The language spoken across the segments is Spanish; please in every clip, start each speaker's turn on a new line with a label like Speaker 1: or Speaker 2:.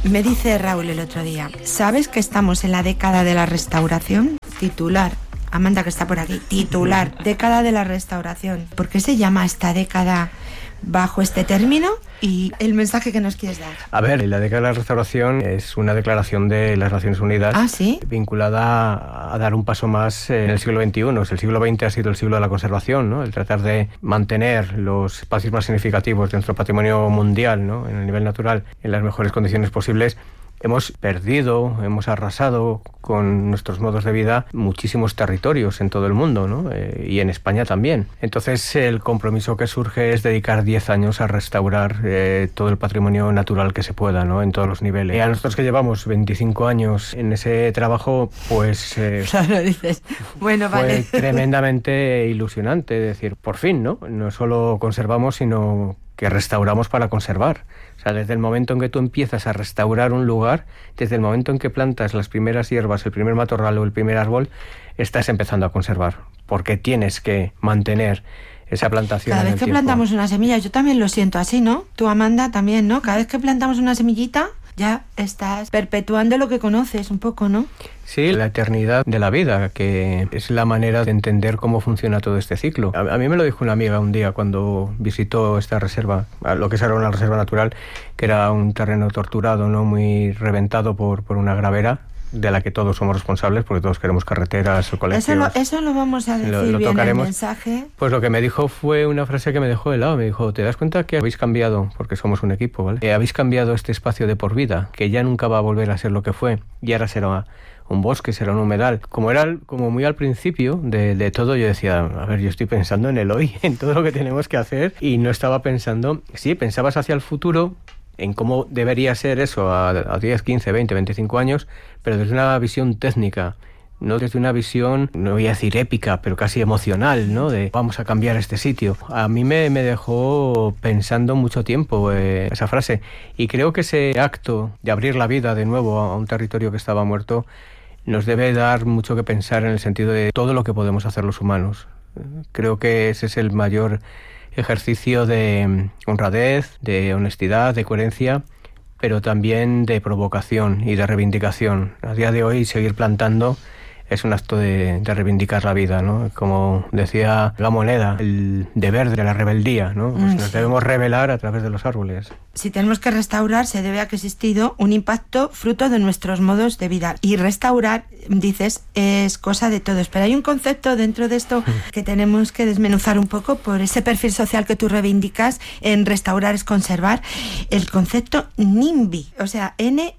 Speaker 1: Me dice Raúl el otro día, ¿sabes que estamos en la década de la restauración? Titular. Amanda, que está por aquí. Titular. Década de la restauración. ¿Por qué se llama esta década bajo este término? Y el mensaje que nos quieres dar.
Speaker 2: A ver, la década de la restauración es una declaración de las Naciones Unidas.
Speaker 1: ¿Ah, sí?
Speaker 2: Vinculada a dar un paso más en el siglo XXI. El siglo XX ha sido el siglo de la conservación, ¿no? El tratar de mantener los espacios más significativos de nuestro patrimonio mundial, ¿no? En el nivel natural, en las mejores condiciones posibles. Hemos perdido, hemos arrasado con nuestros modos de vida muchísimos territorios en todo el mundo, ¿no? Y en España también. Entonces el compromiso que surge es dedicar 10 años a restaurar todo el patrimonio natural que se pueda, ¿no? En todos los niveles. Y a nosotros que llevamos 25 años en ese trabajo, pues
Speaker 1: claro, dices, bueno,
Speaker 2: fue
Speaker 1: vale.
Speaker 2: tremendamente ilusionante. Decir, por fin, ¿no? No solo conservamos, sino que restauramos para conservar. O sea, desde el momento en que tú empiezas a restaurar un lugar, desde el momento en que plantas las primeras hierbas, el primer matorral o el primer árbol, estás empezando a conservar, porque tienes que mantener esa plantación.
Speaker 1: Cada vez que plantamos una semilla, yo también lo siento así, ¿no? Tú, Amanda, también, ¿no? Cada vez que plantamos una semillita, ya estás perpetuando lo que conoces un poco, ¿no?
Speaker 2: Sí, la eternidad de la vida, que es la manera de entender cómo funciona todo este ciclo. A mí me lo dijo una amiga un día cuando visitó esta reserva, lo que era una reserva natural, que era un terreno torturado, ¿no? Muy reventado por una gravera, de la que todos somos responsables, porque todos queremos carreteras o colegios.
Speaker 1: Eso lo vamos a decir bien en el mensaje.
Speaker 2: Pues lo que me dijo fue una frase que me dejó helado. Me dijo, ¿te das cuenta que habéis cambiado, porque somos un equipo, ¿vale? Habéis cambiado este espacio de por vida, que ya nunca va a volver a ser lo que fue, y ahora será un bosque, será un humedal. Como muy al principio de todo, yo decía, a ver, yo estoy pensando en el hoy, en todo lo que tenemos que hacer, y no estaba pensando, sí, pensabas hacia el futuro, en cómo debería ser eso a 10, 15, 20, 25 años, pero desde una visión técnica, no desde una visión, no voy a decir épica, pero casi emocional, ¿no? De vamos a cambiar este sitio. A mí me dejó pensando mucho tiempo esa frase, y creo que ese acto de abrir la vida de nuevo a un territorio que estaba muerto nos debe dar mucho que pensar en el sentido de todo lo que podemos hacer los humanos. Creo que ese es el mayor ejercicio de honradez, de honestidad, de coherencia, pero también de provocación y de reivindicación. A día de hoy seguir plantando es un acto de reivindicar la vida, ¿no? Como decía la moneda, el deber de la rebeldía, ¿no? Pues nos debemos rebelar a través de los árboles.
Speaker 1: Si tenemos que restaurar, se debe a que ha existido un impacto fruto de nuestros modos de vida. Y restaurar, dices, es cosa de todos. Pero hay un concepto dentro de esto que tenemos que desmenuzar un poco por ese perfil social que tú reivindicas en restaurar es conservar. El concepto NIMBY, o sea,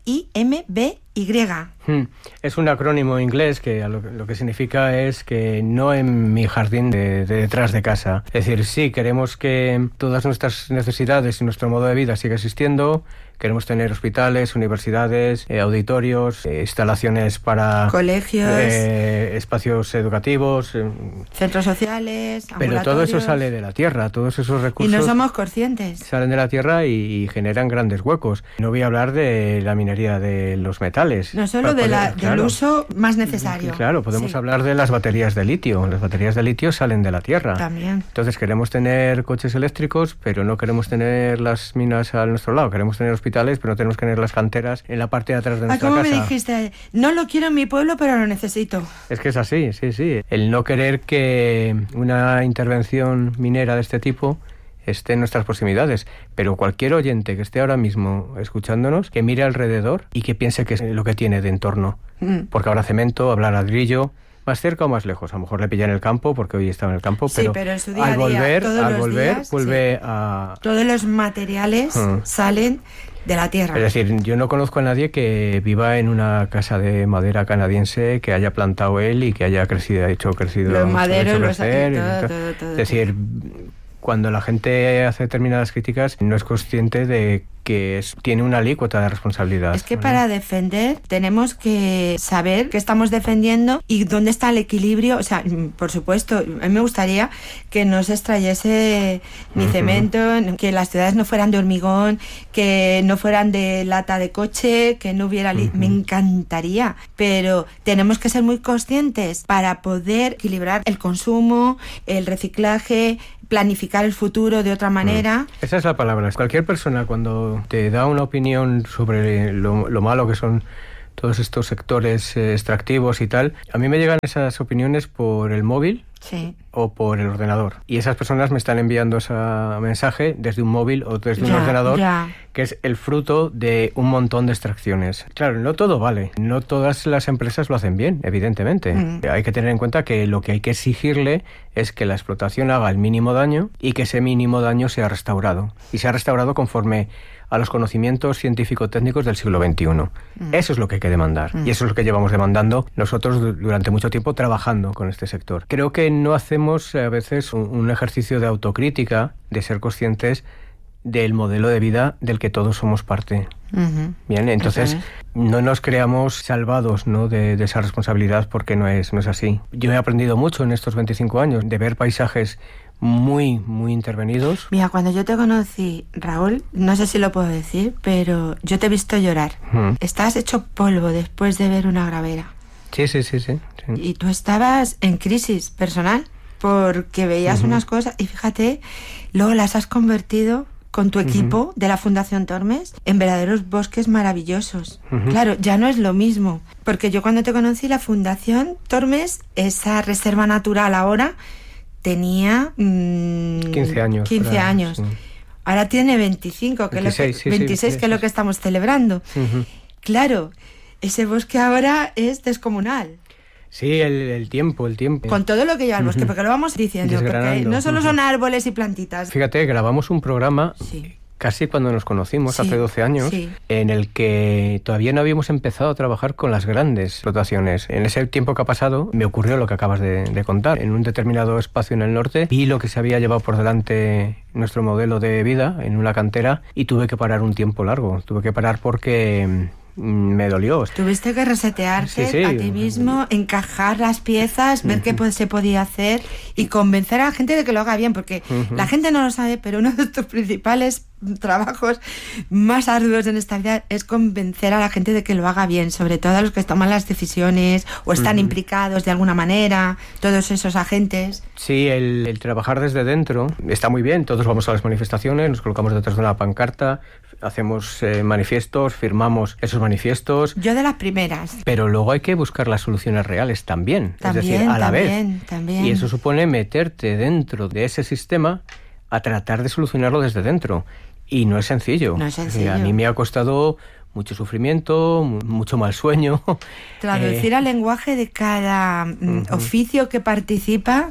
Speaker 1: NIMBY.
Speaker 2: Es un acrónimo inglés que lo que significa es que no en mi jardín de detrás de casa. Es decir, sí, queremos que todas nuestras necesidades y nuestro modo de vida siga existiendo. Queremos tener hospitales, universidades, auditorios, instalaciones para
Speaker 1: colegios,
Speaker 2: espacios educativos,
Speaker 1: centros sociales,
Speaker 2: pero todo eso sale de la tierra, todos esos recursos.
Speaker 1: Y no somos conscientes.
Speaker 2: Salen de la tierra y generan grandes huecos. No voy a hablar de la minería de los metales.
Speaker 1: No solo del uso más necesario.
Speaker 2: Claro, podemos hablar de las baterías de litio. Las baterías de litio salen de la tierra.
Speaker 1: También.
Speaker 2: Entonces queremos tener coches eléctricos, pero no queremos tener las minas a nuestro lado. Queremos tener hospitales, pero no tenemos que tener las canteras en la parte de atrás de nuestra
Speaker 1: casa.
Speaker 2: ¿Cómo
Speaker 1: me dijiste? No lo quiero en mi pueblo, pero lo necesito.
Speaker 2: Es que es así, sí. El no querer que una intervención minera de este tipo esté en nuestras proximidades, pero cualquier oyente que esté ahora mismo escuchándonos, que mire alrededor y que piense que es lo que tiene de entorno, porque habrá cemento, habrá ladrillo, más cerca o más lejos. A lo mejor le pilla en el campo, porque hoy estaba en el campo,
Speaker 1: pero en su día
Speaker 2: al volver,
Speaker 1: días,
Speaker 2: vuelve a...
Speaker 1: Todos los materiales salen de la tierra.
Speaker 2: Es decir, yo no conozco a nadie que viva en una casa de madera canadiense que haya plantado él y que haya crecido,
Speaker 1: los maderos,
Speaker 2: todo. Es decir, cuando la gente hace determinadas críticas, no es consciente de que tiene una alícuota de responsabilidad.
Speaker 1: Es que para defender tenemos que saber qué estamos defendiendo y dónde está el equilibrio. O sea, por supuesto, a mí me gustaría que no se extrayese ni cemento, que las ciudades no fueran de hormigón, que no fueran de lata de coche, que no hubiera... Me encantaría, pero tenemos que ser muy conscientes para poder equilibrar el consumo, el reciclaje, planificar el futuro de otra manera.
Speaker 2: Esa es la palabra. Cualquier persona cuando te da una opinión sobre lo malo que son todos estos sectores extractivos y tal, a mí me llegan esas opiniones por el móvil.
Speaker 1: Sí.
Speaker 2: O por el ordenador. Y esas personas me están enviando ese mensaje desde un móvil o desde un ordenador, que es el fruto de un montón de extracciones. Claro, no todo vale. No todas las empresas lo hacen bien, evidentemente. Hay que tener en cuenta que lo que hay que exigirle es que la explotación haga el mínimo daño y que ese mínimo daño sea restaurado. Y sea restaurado conforme a los conocimientos científico-técnicos del siglo XXI. Eso es lo que hay que demandar. Y eso es lo que llevamos demandando nosotros durante mucho tiempo trabajando con este sector. Creo que no hacemos a veces un ejercicio de autocrítica, de ser conscientes del modelo de vida del que todos somos parte. Bien, entonces no nos creamos salvados, ¿no?, de esa responsabilidad, porque no es así. Yo he aprendido mucho en estos 25 años de ver paisajes muy, muy intervenidos.
Speaker 1: Mira, cuando yo te conocí, Raúl, no sé si lo puedo decir, pero yo te he visto llorar. Estabas hecho polvo después de ver una gravera.
Speaker 2: Sí.
Speaker 1: Y tú estabas en crisis personal porque veías unas cosas y fíjate, luego las has convertido con tu equipo de la Fundación Tormes en verdaderos bosques maravillosos. Claro, ya no es lo mismo, porque yo cuando te conocí, la Fundación Tormes, esa reserva natural ahora, tenía
Speaker 2: 15 años.
Speaker 1: 15 años. Sí. Ahora tiene 25, que 26, que es lo que estamos celebrando. Claro, ese bosque ahora es descomunal.
Speaker 2: Sí, el tiempo.
Speaker 1: Con todo lo que lleva el bosque, porque lo vamos diciendo, porque no solo son árboles y plantitas.
Speaker 2: Fíjate, grabamos un programa casi cuando nos conocimos, hace 12 años, en el que todavía no habíamos empezado a trabajar con las grandes explotaciones. En ese tiempo que ha pasado, me ocurrió lo que acabas de contar. En un determinado espacio en el norte, vi lo que se había llevado por delante nuestro modelo de vida en una cantera y tuve que parar un tiempo largo. Tuve que parar porque me dolió.
Speaker 1: Tuviste que resetearte a ti mismo, encajar las piezas, ver qué se podía hacer y convencer a la gente de que lo haga bien, porque la gente no lo sabe, pero uno de tus principales trabajos más arduos en esta vida es convencer a la gente de que lo haga bien, sobre todo a los que toman las decisiones o están implicados de alguna manera, todos esos agentes.
Speaker 2: Sí, el trabajar desde dentro está muy bien. Todos vamos a las manifestaciones, nos colocamos detrás de una pancarta, hacemos manifiestos, firmamos esos manifiestos.
Speaker 1: Yo de las primeras.
Speaker 2: Pero luego hay que buscar las soluciones reales también, es decir, a la vez. Y eso supone meterte dentro de ese sistema a tratar de solucionarlo desde dentro. Y no es sencillo.
Speaker 1: No es sencillo.
Speaker 2: A mí me ha costado mucho sufrimiento, mucho mal sueño.
Speaker 1: Traducir al lenguaje de cada oficio que participa,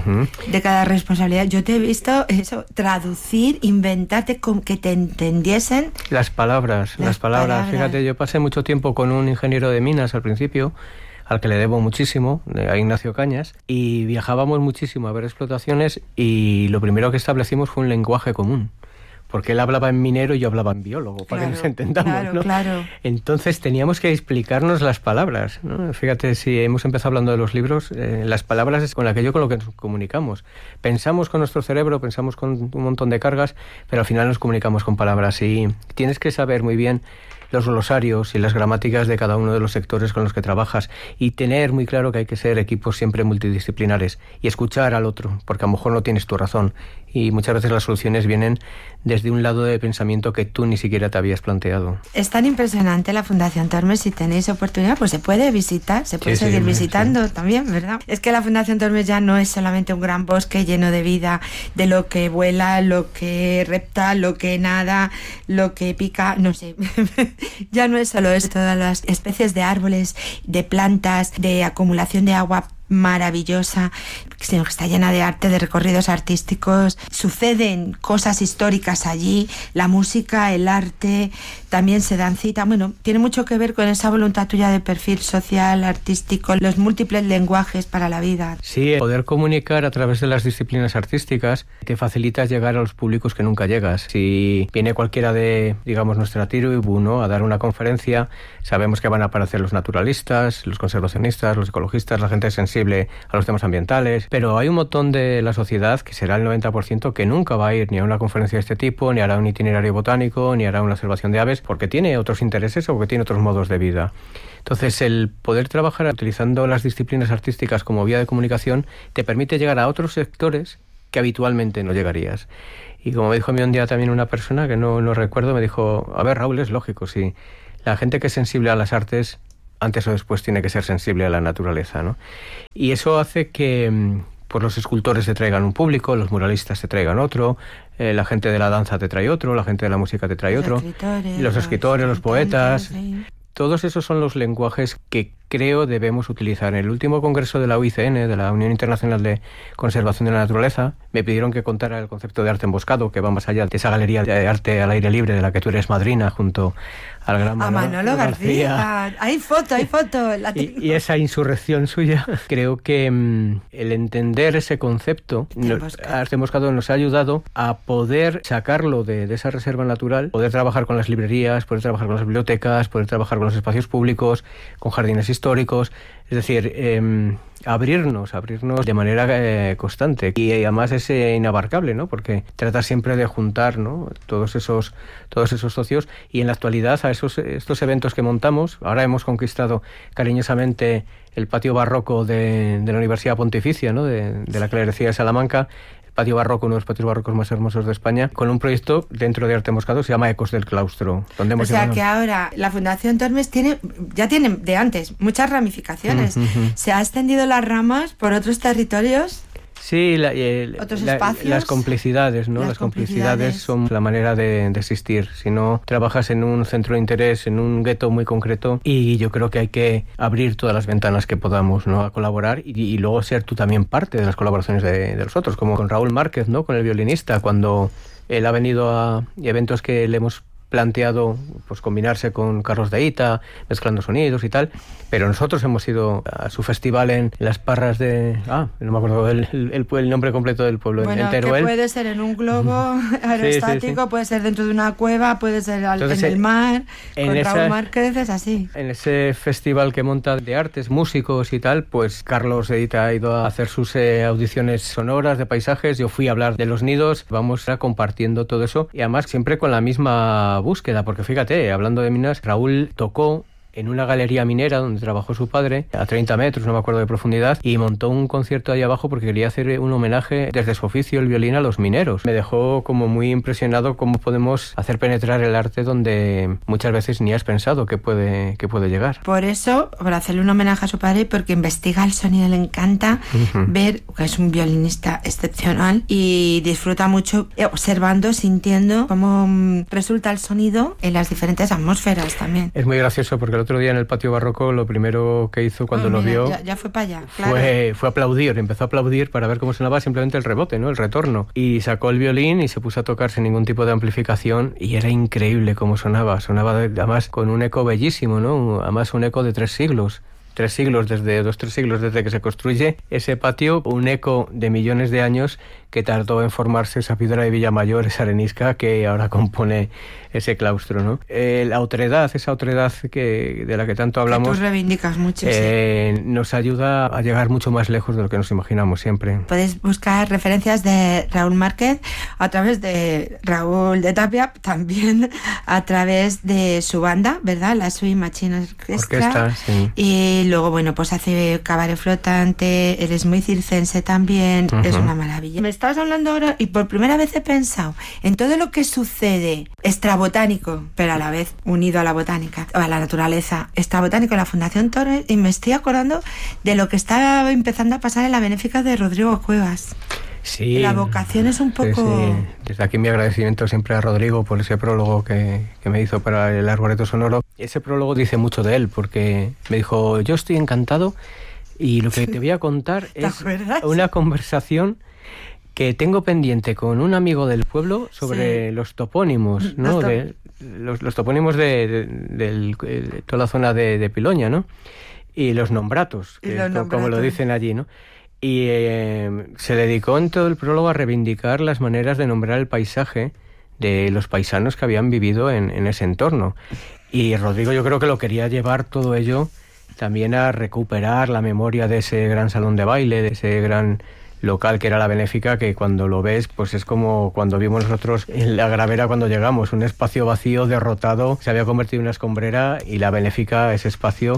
Speaker 1: de cada responsabilidad. Yo te he visto eso, traducir, inventarte con que te entendiesen.
Speaker 2: Las palabras. Fíjate, yo pasé mucho tiempo con un ingeniero de minas al principio, al que le debo muchísimo, a Ignacio Cañas, y viajábamos muchísimo a ver explotaciones y lo primero que establecimos fue un lenguaje común. Porque él hablaba en minero y yo hablaba en biólogo, para que nos entendamos, ¿no?
Speaker 1: Claro.
Speaker 2: Entonces teníamos que explicarnos las palabras, ¿no? Fíjate, si hemos empezado hablando de los libros, las palabras es con lo que nos comunicamos. Pensamos con nuestro cerebro, pensamos con un montón de cargas, pero al final nos comunicamos con palabras. Y tienes que saber muy bien los glosarios y las gramáticas de cada uno de los sectores con los que trabajas y tener muy claro que hay que ser equipos siempre multidisciplinares y escuchar al otro, porque a lo mejor no tienes tu razón y muchas veces las soluciones vienen desde un lado de pensamiento que tú ni siquiera te habías planteado. Es
Speaker 1: tan impresionante la Fundación Tormes, si tenéis oportunidad, pues se puede visitar, se puede seguir visitando también, ¿verdad? Es que la Fundación Tormes ya no es solamente un gran bosque lleno de vida, de lo que vuela, lo que repta, lo que nada, lo que pica, no sé. Ya no es solo eso, todas las especies de árboles, de plantas, de acumulación de agua maravillosa, sino que está llena de arte, de recorridos artísticos, suceden cosas históricas allí, la música, el arte, también se dan cita, bueno, tiene mucho que ver con esa voluntad tuya de perfil social, artístico, los múltiples lenguajes para la vida.
Speaker 2: Sí, poder comunicar a través de las disciplinas artísticas te facilita llegar a los públicos que nunca llegas. Si viene cualquiera de, digamos, nuestra tribu, ¿no?, a dar una conferencia, sabemos que van a aparecer los naturalistas, los conservacionistas, los ecologistas, la gente sensible a los temas ambientales, pero hay un montón de la sociedad, que será el 90%, que nunca va a ir ni a una conferencia de este tipo, ni hará un itinerario botánico, ni hará una observación de aves, porque tiene otros intereses o porque tiene otros modos de vida. Entonces, el poder trabajar utilizando las disciplinas artísticas como vía de comunicación te permite llegar a otros sectores que habitualmente no llegarías. Y como me dijo a mí un día también una persona, que no recuerdo, me dijo, a ver, Raúl, es lógico, sí, la gente que es sensible a las artes, antes o después tiene que ser sensible a la naturaleza, ¿no? Y eso hace que pues los escultores te traigan un público, los muralistas te traigan otro, la gente de la danza te trae otro, la gente de la música te trae otro, los escritores, los poetas. Sí. Todos esos son los lenguajes que creo debemos utilizar. En el último congreso de la UICN, de la Unión Internacional de Conservación de la Naturaleza, me pidieron que contara el concepto de arte emboscado, que va más allá de esa galería de arte al aire libre de la que tú eres madrina, junto al gran
Speaker 1: Manolo García. Hay foto.
Speaker 2: Y esa insurrección suya. Creo que el entender ese concepto, arte emboscado, nos ha ayudado a poder sacarlo de esa reserva natural, poder trabajar con las librerías, poder trabajar con las bibliotecas, poder trabajar con los espacios públicos, con jardines históricos, es decir, abrirnos de manera constante. Y además es inabarcable, ¿no? Porque trata siempre de juntar, ¿no?, todos esos socios. Y en la actualidad a estos eventos que montamos, ahora hemos conquistado cariñosamente el patio barroco de la Universidad Pontificia, ¿no?, de la Clerecía de Salamanca, patio barroco, uno de los patios barrocos más hermosos de España, con un proyecto dentro de arte emboscado, se llama Ecos del Claustro. Donde hemos
Speaker 1: que ahora la Fundación Tormes ya tiene de antes muchas ramificaciones. Se ha extendido las ramas por otros territorios.
Speaker 2: Sí,
Speaker 1: otros espacios.
Speaker 2: Las complicidades, ¿no? Las complicidades son la manera de existir. Si no trabajas en un centro de interés, en un gueto muy concreto, y yo creo que hay que abrir todas las ventanas que podamos, ¿no?, a colaborar y luego ser tú también parte de las colaboraciones de los otros, como con Raúl Márquez, ¿no?, con el violinista, cuando él ha venido a eventos que le hemos planteado, pues combinarse con Carlos de Ita, mezclando sonidos y tal, pero nosotros hemos ido a su festival en las Parras de... no me acuerdo el nombre completo del pueblo, en Teruel.
Speaker 1: Que puede ser en un globo aerostático, sí. Puede ser dentro de una cueva, puede ser en el mar, con Raúl Márquez, es así.
Speaker 2: En ese festival que monta de artes, músicos y tal, pues Carlos de Ita ha ido a hacer sus audiciones sonoras de paisajes, yo fui a hablar de los nidos, vamos a compartiendo todo eso, y además siempre con la misma búsqueda, porque fíjate, hablando de minas, Raúl tocó en una galería minera donde trabajó su padre, a 30 metros, no me acuerdo de profundidad, y montó un concierto ahí abajo porque quería hacer un homenaje desde su oficio, el violín, a los mineros. Me dejó como muy impresionado cómo podemos hacer penetrar el arte donde muchas veces ni has pensado que puede llegar.
Speaker 1: Por eso, para hacerle un homenaje a su padre, porque investiga el sonido, le encanta ver que es un violinista excepcional y disfruta mucho observando, sintiendo cómo resulta el sonido en las diferentes atmósferas también.
Speaker 2: Es muy gracioso porque otro día en el patio barroco lo primero que hizo cuando lo vio
Speaker 1: ya fue para allá, claro.
Speaker 2: fue aplaudir, empezó a aplaudir para ver cómo sonaba simplemente el rebote, ¿no?, el retorno, y sacó el violín y se puso a tocar sin ningún tipo de amplificación y era increíble cómo sonaba además con un eco bellísimo, ¿no?, además un eco de 3 siglos, desde que se construye ese patio, un eco de millones de años que tardó en formarse esa piedra de Villamayor, esa arenisca que ahora compone ese claustro, ¿no? Esa otredad de la que tanto hablamos,
Speaker 1: que tú reivindicas mucho,
Speaker 2: nos ayuda a llegar mucho más lejos de lo que nos imaginamos siempre.
Speaker 1: Podéis buscar referencias de Raúl Márquez a través de Raúl de Tapia, también a través de su banda, ¿verdad?, la Sui Machine Orquestra,
Speaker 2: sí.
Speaker 1: Y luego, bueno, pues hace cabaret flotante, eres muy circense también, es una maravilla. Me estabas hablando ahora y por primera vez he pensado en todo lo que sucede extrabotánico, pero a la vez unido a la botánica, o a la naturaleza, extrabotánico en la Fundación Torres, y me estoy acordando de lo que está empezando a pasar en la benéfica de Rodrigo Cuevas.
Speaker 2: Sí.
Speaker 1: La vocación es un poco...
Speaker 2: Sí. Desde aquí mi agradecimiento siempre a Rodrigo por ese prólogo que me hizo para el Arboreto Sonoro. Ese prólogo dice mucho de él, porque me dijo, yo estoy encantado y lo que te voy a contar es una conversación que tengo pendiente con un amigo del pueblo sobre los topónimos, ¿no? Los topónimos de toda la zona de Piloña, ¿no? Y los nombratos, como lo dicen allí, ¿no? Y se dedicó en todo el prólogo a reivindicar las maneras de nombrar el paisaje de los paisanos que habían vivido en ese entorno. Y Rodrigo, yo creo que lo quería llevar todo ello también a recuperar la memoria de ese gran salón de baile, de ese gran local que era la Benéfica, que cuando lo ves, pues es como cuando vimos nosotros en la Gravera cuando llegamos, un espacio vacío, derrotado, se había convertido en una escombrera, y la Benéfica, ese espacio,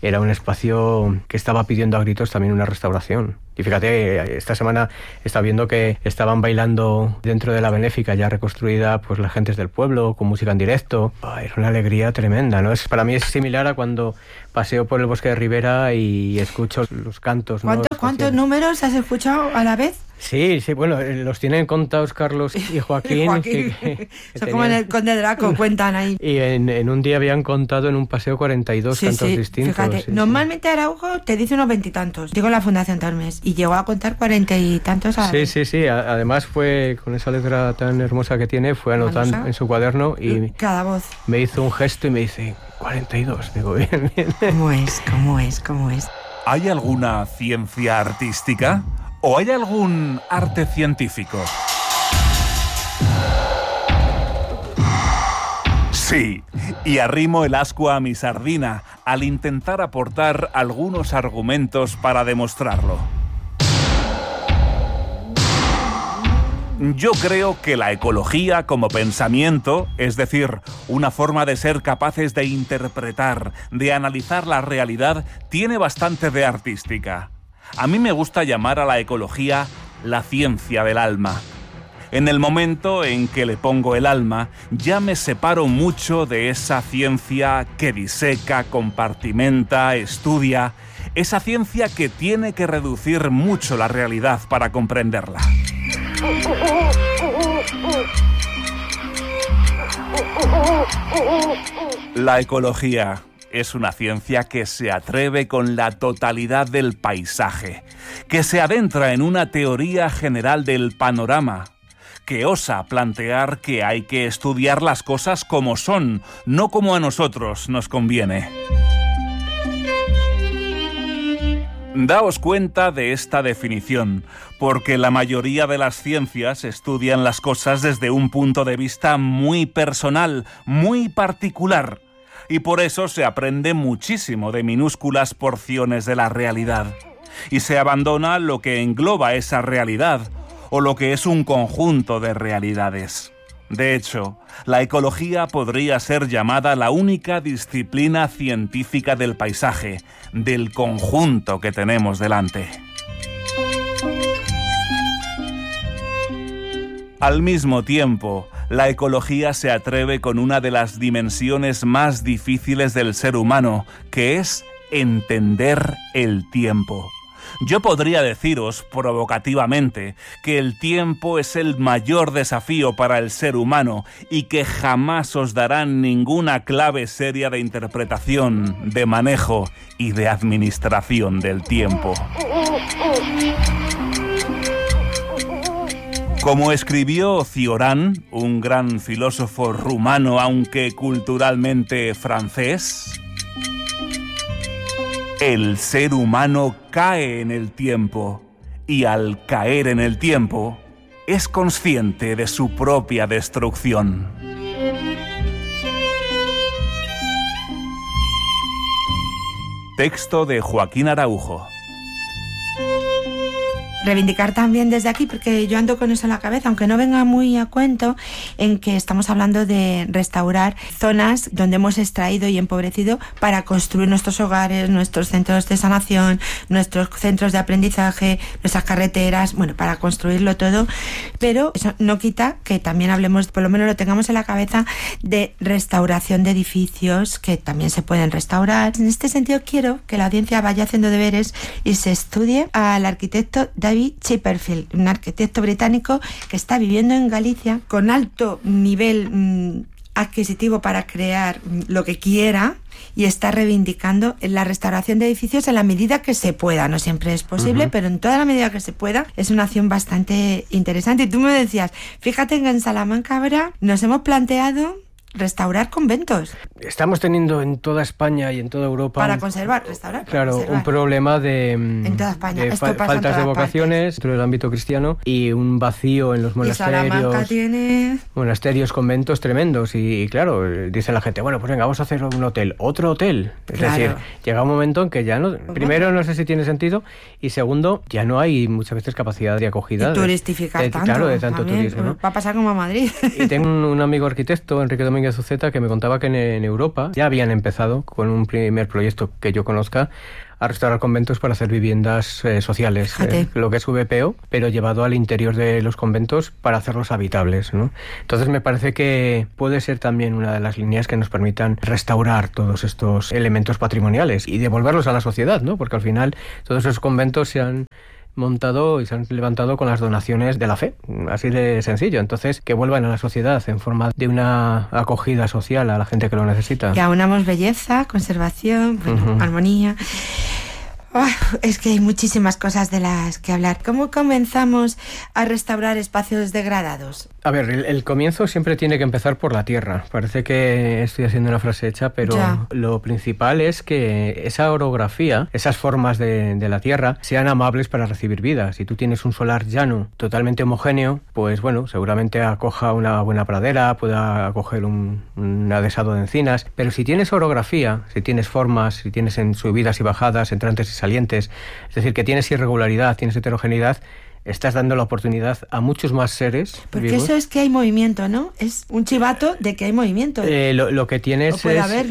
Speaker 2: era un espacio que estaba pidiendo a gritos también una restauración. Y fíjate, esta semana estaba viendo que estaban bailando dentro de la Benéfica ya reconstruida, pues las gentes del pueblo, con música en directo. Era una alegría tremenda, ¿no? Para mí es similar a cuando paseo por el bosque de Ribera y escucho los cantos, ¿no?
Speaker 1: ¿Cuántos números has escuchado a la vez?
Speaker 2: Sí, bueno, los tienen contados Carlos y Joaquín.
Speaker 1: Son como en el Conde Draco, cuentan ahí.
Speaker 2: Y en un día habían contado en un paseo 42 cantos distintos.
Speaker 1: Fíjate, normalmente Araujo te dice unos 20 y tantos. Digo en la Fundación Tormes. Y llegó a contar 40 y tantos a la vez.
Speaker 2: Sí. Además fue, con esa letra tan hermosa que tiene, fue anotando en su cuaderno y
Speaker 1: cada voz.
Speaker 2: Me hizo un gesto y me dice 42. Digo, bien.
Speaker 1: ¿Cómo es?
Speaker 3: ¿Hay alguna ciencia artística? ¿O hay algún arte científico? Sí, y arrimo el ascua a mi sardina al intentar aportar algunos argumentos para demostrarlo. Yo creo que la ecología como pensamiento, es decir, una forma de ser capaces de interpretar, de analizar la realidad, tiene bastante de artística. A mí me gusta llamar a la ecología la ciencia del alma. En el momento en que le pongo el alma, ya me separo mucho de esa ciencia que diseca, compartimenta, estudia, esa ciencia que tiene que reducir mucho la realidad para comprenderla. La ecología es una ciencia que se atreve con la totalidad del paisaje, que se adentra en una teoría general del panorama, que osa plantear que hay que estudiar las cosas como son, no como a nosotros nos conviene. Daos cuenta de esta definición, porque la mayoría de las ciencias estudian las cosas desde un punto de vista muy personal, muy particular, y por eso se aprende muchísimo de minúsculas porciones de la realidad, y se abandona lo que engloba esa realidad, o lo que es un conjunto de realidades. De hecho, la ecología podría ser llamada la única disciplina científica del paisaje, del conjunto que tenemos delante. Al mismo tiempo, la ecología se atreve con una de las dimensiones más difíciles del ser humano, que es entender el tiempo. Yo podría deciros provocativamente que el tiempo es el mayor desafío para el ser humano y que jamás os darán ninguna clave seria de interpretación, de manejo y de administración del tiempo. Como escribió Cioran, un gran filósofo rumano, aunque culturalmente francés, el ser humano cae en el tiempo y al caer en el tiempo es consciente de su propia destrucción. Texto de Joaquín Araujo.
Speaker 1: Reivindicar también desde aquí, porque yo ando con eso en la cabeza, aunque no venga muy a cuento, en que estamos hablando de restaurar zonas donde hemos extraído y empobrecido para construir nuestros hogares, nuestros centros de sanación, nuestros centros de aprendizaje, nuestras carreteras, bueno, para construirlo todo, pero eso no quita que también hablemos, por lo menos lo tengamos en la cabeza, de restauración de edificios que también se pueden restaurar. En este sentido quiero que la audiencia vaya haciendo deberes y se estudie al arquitecto David Chipperfield, un arquitecto británico que está viviendo en Galicia con alto nivel adquisitivo para crear lo que quiera y está reivindicando la restauración de edificios en la medida que se pueda. No siempre es posible, pero en toda la medida que se pueda es una acción bastante interesante. Y tú me decías, fíjate que en Salamanca ahora nos hemos planteado restaurar conventos.
Speaker 2: Estamos teniendo en toda España y en toda Europa...
Speaker 1: Para conservar, restaurar.
Speaker 2: Claro,
Speaker 1: conservar.
Speaker 2: Un problema de,
Speaker 1: en toda España.
Speaker 2: de faltas de vocaciones dentro del ámbito cristiano y un vacío en los monasterios.
Speaker 1: Y Salamanca tiene...
Speaker 2: monasterios, conventos tremendos y claro, dice la gente, bueno, pues venga, vamos a hacer un hotel. ¿Otro hotel? Es decir, llega un momento en que ya no... Primero, no sé si tiene sentido y segundo, ya no hay muchas veces capacidad de acogida.
Speaker 1: Y turistificar tanto.
Speaker 2: Claro, de tanto
Speaker 1: también,
Speaker 2: turismo, ¿no?
Speaker 1: Va a pasar como a Madrid.
Speaker 2: Y tengo un amigo arquitecto, Enrique Domínguez Domínguez Uceta, que me contaba que en Europa ya habían empezado con un primer proyecto que yo conozca a restaurar conventos para hacer viviendas sociales, lo que es VPO, pero llevado al interior de los conventos para hacerlos habitables, ¿no? Entonces me parece que puede ser también una de las líneas que nos permitan restaurar todos estos elementos patrimoniales y devolverlos a la sociedad, ¿no? Porque al final todos esos conventos se han montado y se han levantado con las donaciones de la fe, así de sencillo. Entonces, que vuelvan a la sociedad en forma de una acogida social a la gente que lo necesita.
Speaker 1: Y aunamos belleza, conservación, armonía. Es que hay muchísimas cosas de las que hablar. ¿Cómo comenzamos a restaurar espacios degradados?
Speaker 2: A ver, el comienzo siempre tiene que empezar por la tierra. Parece que estoy haciendo una frase hecha, pero lo principal es que esa orografía, esas formas de la tierra, sean amables para recibir vida. Si tú tienes un solar llano, totalmente homogéneo, pues bueno, seguramente acoja una buena pradera, pueda acoger un adhesado de encinas. Pero si tienes orografía, si tienes formas, si tienes en subidas y bajadas, entrantes y salientes, es decir, que tienes irregularidad, tienes heterogeneidad, estás dando la oportunidad a muchos más seres
Speaker 1: porque
Speaker 2: vivos.
Speaker 1: Eso es que hay movimiento, ¿no? Es un chivato de que hay movimiento.
Speaker 2: Lo que tienes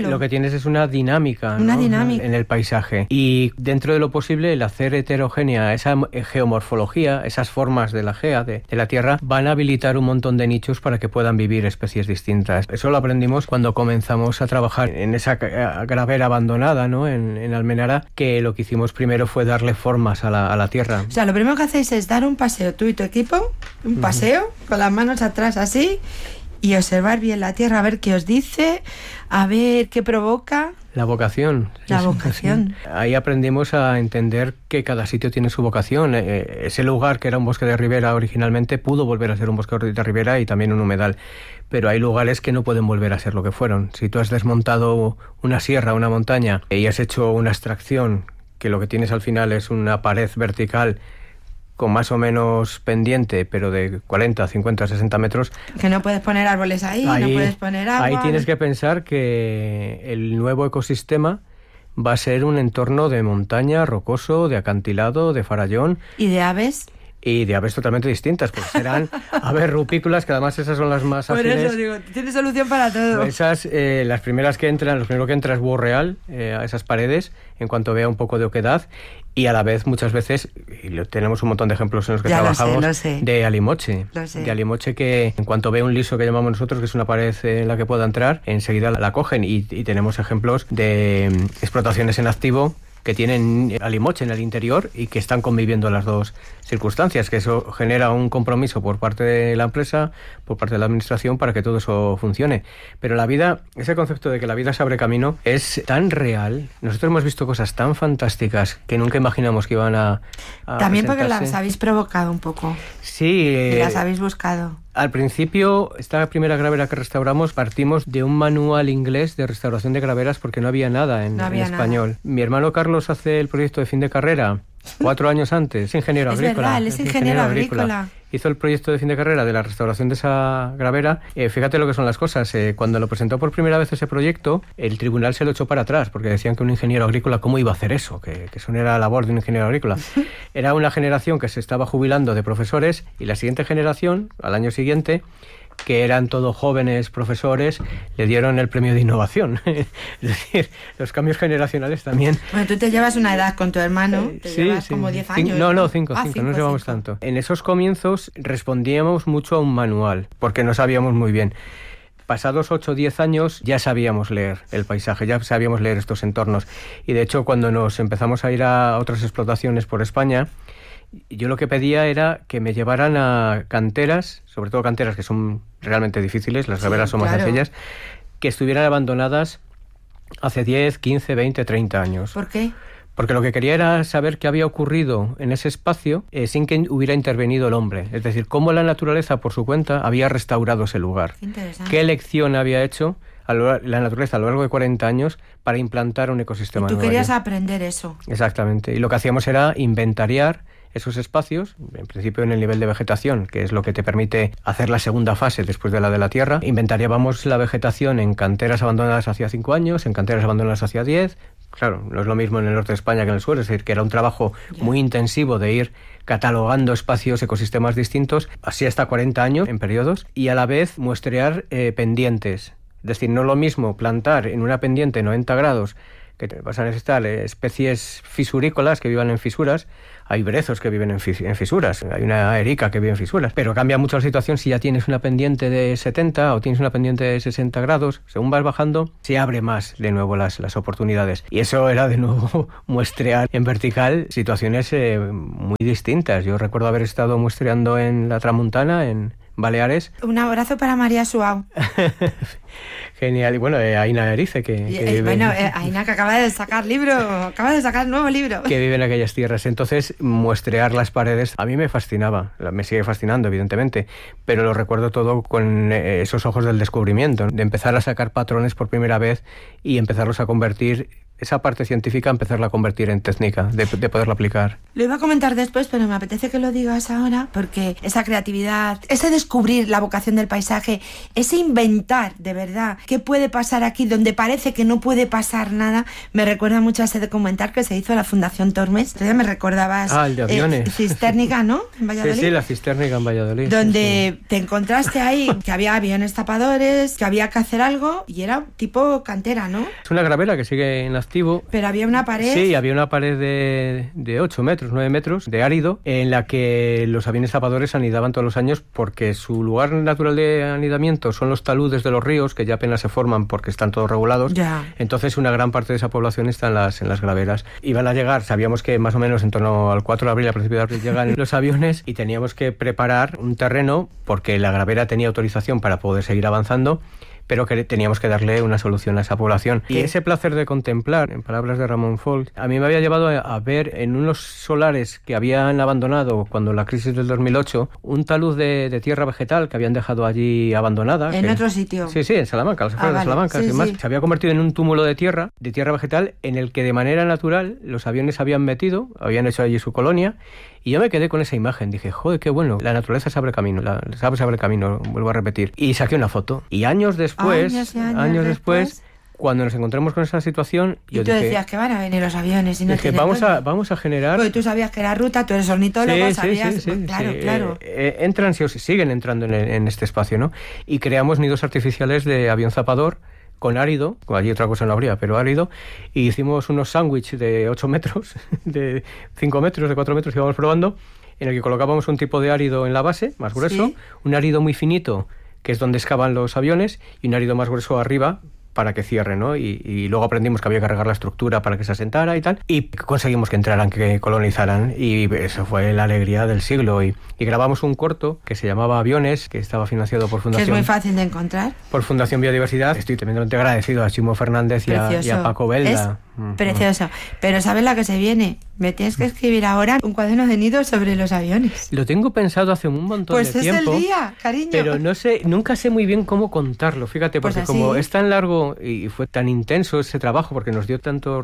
Speaker 2: es una dinámica,
Speaker 1: una
Speaker 2: ¿no?
Speaker 1: dinámica
Speaker 2: en el paisaje. Y dentro de lo posible, el hacer heterogénea esa geomorfología, esas formas de la gea, de la Tierra, van a habilitar un montón de nichos para que puedan vivir especies distintas. Eso lo aprendimos cuando comenzamos a trabajar en esa gravera abandonada, ¿no? En Almenara, que lo que hicimos primero fue darle formas a la Tierra.
Speaker 1: O sea, lo primero que hacéis es dar un paseo, tú y tu equipo, un paseo, con las manos atrás así, y observar bien la tierra, a ver qué os dice, a ver qué provoca.
Speaker 2: La vocación.
Speaker 1: La vocación.
Speaker 2: Sí. Ahí aprendimos a entender que cada sitio tiene su vocación. Ese lugar que era un bosque de ribera originalmente pudo volver a ser un bosque de ribera y también un humedal. Pero hay lugares que no pueden volver a ser lo que fueron. Si tú has desmontado una sierra, una montaña, y has hecho una extracción, que lo que tienes al final es una pared vertical con más o menos pendiente, pero de 40, 50, 60 metros. Que
Speaker 1: no puedes poner árboles ahí, no puedes poner agua.
Speaker 2: Ahí tienes que pensar que el nuevo ecosistema va a ser un entorno de montaña, rocoso, de acantilado, de farallón.
Speaker 1: ¿Y de aves?
Speaker 2: Y de aves totalmente distintas, porque serán aves rupícolas, que además esas son las más ágiles.
Speaker 1: Por eso digo, tiene solución para todo.
Speaker 2: Esas, las primeras que entran, lo primero que entra es búho real a esas paredes, en cuanto vea un poco de oquedad, y a la vez muchas veces, y tenemos un montón de ejemplos en los que trabajamos,
Speaker 1: lo sé.
Speaker 2: de alimoche. De alimoche que en cuanto ve un liso que llamamos nosotros, que es una pared en la que pueda entrar, enseguida la cogen, y tenemos ejemplos de explotaciones en activo que tienen alimoche en el interior y que están conviviendo las dos circunstancias, que eso genera un compromiso por parte de la empresa, por parte de la administración, para que todo eso funcione. Pero la vida, ese concepto de que la vida se abre camino, es tan real. Nosotros hemos visto cosas tan fantásticas que nunca imaginamos que iban a
Speaker 1: también
Speaker 2: presentarse.
Speaker 1: Porque las habéis provocado un poco.
Speaker 2: Sí.
Speaker 1: Y las habéis buscado.
Speaker 2: Al principio, esta primera gravera que restauramos, partimos de un manual inglés de restauración de graveras porque no había nada en español. Nada. Mi hermano Carlos hace el proyecto de fin de carrera 4 años antes, es ingeniero agrícola.
Speaker 1: Es verdad, él es ingeniero agrícola.
Speaker 2: Hizo el proyecto de fin de carrera de la restauración de esa gravera. Fíjate lo que son las cosas. Cuando lo presentó por primera vez ese proyecto, el tribunal se lo echó para atrás, porque decían que un ingeniero agrícola, ¿cómo iba a hacer eso? Que eso no era la labor de un ingeniero agrícola. Era una generación que se estaba jubilando de profesores, y la siguiente generación, al año siguiente, que eran todos jóvenes profesores, le dieron el premio de innovación. Es decir, los cambios generacionales también.
Speaker 1: Bueno, tú te llevas una edad con tu hermano, llevas como 10 años.
Speaker 2: No, 5, no nos llevamos tanto. En esos comienzos respondíamos mucho a un manual, porque no sabíamos muy bien. Pasados 8 o 10 años ya sabíamos leer el paisaje, ya sabíamos leer estos entornos. Y de hecho, cuando nos empezamos a ir a otras explotaciones por España, yo lo que pedía era que me llevaran a canteras, sobre todo canteras que son realmente difíciles, las graveras son más sencillas, que estuvieran abandonadas hace 10, 15, 20, 30 años.
Speaker 1: ¿Por qué?
Speaker 2: Porque lo que quería era saber qué había ocurrido en ese espacio sin que hubiera intervenido el hombre. Es decir, cómo la naturaleza por su cuenta había restaurado ese lugar. ¿Qué lección había hecho la naturaleza a lo largo de 40 años para implantar un ecosistema nuevo?
Speaker 1: Y tú querías aprender eso.
Speaker 2: Exactamente. Y lo que hacíamos era inventariar esos espacios, en principio en el nivel de vegetación, que es lo que te permite hacer la segunda fase después de la tierra. Inventariábamos la vegetación en canteras abandonadas hacía 5 años, en canteras abandonadas hacía 10. Claro, no es lo mismo en el norte de España que en el sur, es decir, que era un trabajo muy intensivo de ir catalogando espacios, ecosistemas distintos, así hasta 40 años en periodos, y a la vez muestrear pendientes. Es decir, no es lo mismo plantar en una pendiente 90 grados, que vas a necesitar especies fisurícolas que vivan en fisuras. Hay brezos que viven en fisuras, hay una erica que vive en fisuras, pero cambia mucho la situación si ya tienes una pendiente de 70 o tienes una pendiente de 60 grados. Según vas bajando, se abre más de nuevo las oportunidades. Y eso era de nuevo muestrear en vertical situaciones muy distintas. Yo recuerdo haber estado muestreando en la Tramuntana, en Baleares.
Speaker 1: Un abrazo para María Suau.
Speaker 2: Genial. Y bueno, Aina Erice, que vive...
Speaker 1: Bueno, Aina, que acaba de sacar nuevo libro.
Speaker 2: Que vive en aquellas tierras. Entonces, muestrear las paredes a mí me fascinaba. Me sigue fascinando, evidentemente, pero lo recuerdo todo con esos ojos del descubrimiento, de empezar a sacar patrones por primera vez y empezarlos a convertir, esa parte científica, empezarla a convertir en técnica, de poderla aplicar.
Speaker 1: Lo iba a comentar después, pero me apetece que lo digas ahora, porque esa creatividad, ese descubrir la vocación del paisaje, ese inventar de verdad qué puede pasar aquí donde parece que no puede pasar nada, me recuerda mucho a ese documental que se hizo en la Fundación Tormes. Entonces me recordabas...
Speaker 2: el de aviones.
Speaker 1: Cistérnica, ¿no? En Valladolid.
Speaker 2: Sí, la Cistérnica en Valladolid.
Speaker 1: Donde te encontraste ahí que había aviones tapadores, que había que hacer algo, y era tipo cantera, ¿no?
Speaker 2: Es una gravera que sigue en activo.
Speaker 1: Pero había una pared...
Speaker 2: Sí, había una pared de 8 metros, 9 metros, de árido, en la que los aviones tapadores anidaban todos los años, porque su lugar natural de anidamiento son los taludes de los ríos, que ya apenas se forman porque están todos regulados.
Speaker 1: Ya.
Speaker 2: Entonces una gran parte de esa población está en las graveras. Iban a llegar, sabíamos que más o menos en torno al 4 de abril, a principios de abril, llegan los aviones, y teníamos que preparar un terreno, porque la gravera tenía autorización para poder seguir avanzando, pero que teníamos que darle una solución a esa población. Y ese placer de contemplar, en palabras de Ramón Folch, a mí me había llevado a ver en unos solares que habían abandonado cuando la crisis del 2008, un talud de tierra vegetal que habían dejado allí abandonada.
Speaker 1: ¿En otro sitio?
Speaker 2: Sí, en Salamanca, las afueras de Salamanca.
Speaker 1: Sí,
Speaker 2: sin más,
Speaker 1: sí.
Speaker 2: se había convertido en un túmulo de tierra vegetal, en el que de manera natural los aviones habían metido, habían hecho allí su colonia. Y yo me quedé con esa imagen, dije, joder, qué bueno, la naturaleza se abre camino, vuelvo a repetir. Y saqué una foto. Y años después, cuando nos encontramos con esa situación,
Speaker 1: yo dije... Y tú decías que van a venir los aviones y no
Speaker 2: dije, vamos a generar...
Speaker 1: Porque tú sabías que era ruta, tú eres ornitólogo, sabías...
Speaker 2: Sí,
Speaker 1: claro.
Speaker 2: Entran, siguen entrando en este espacio, ¿no? Y creamos nidos artificiales de avión zapador, con árido, allí otra cosa no habría, pero árido, y hicimos unos sándwiches de 8 metros, de 5 metros, de 4 metros, que íbamos probando, en el que colocábamos un tipo de árido en la base, más grueso, un árido muy finito, que es donde excavan los aviones, y un árido más grueso arriba, para que cierre, ¿no? Y luego aprendimos que había que regar la estructura para que se asentara y tal, y conseguimos que entraran, que colonizaran, y eso fue la alegría del siglo. Y grabamos un corto que se llamaba Aviones, que estaba financiado por Fundación...
Speaker 1: Que es muy fácil de encontrar.
Speaker 2: Por Fundación Biodiversidad. Estoy tremendamente agradecido a Chimo Fernández y a Paco Belda.
Speaker 1: Es precioso. Pero ¿sabes la que se viene? Me tienes que escribir ahora un cuaderno de nidos sobre los aviones.
Speaker 2: Lo tengo pensado hace un montón de tiempo.
Speaker 1: Pues es el día, cariño.
Speaker 2: Pero nunca sé muy bien cómo contarlo, fíjate, porque como es tan largo y fue tan intenso ese trabajo, porque nos dio tanto